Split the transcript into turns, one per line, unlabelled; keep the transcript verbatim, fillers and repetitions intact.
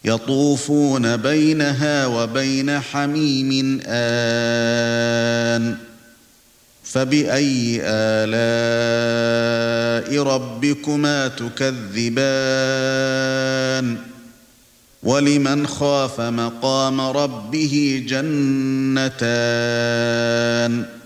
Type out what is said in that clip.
يطوفون بينها وبين حميم آن فبأي آلاء ربكما تكذبان ولمن خاف مقام ربه جنتان